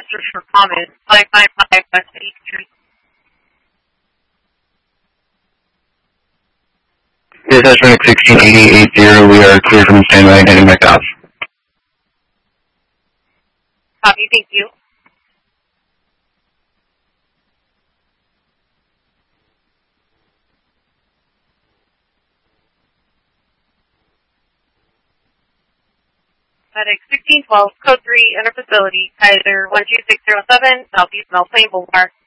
answers for comments. 555 West 8th Street. This is Traffic 168080. We are clear from standby heading back out. Copy, thank you. FedEx 1612, Code 3, Enter Facility, Kaiser 12607, Southeast Melplain Boulevard.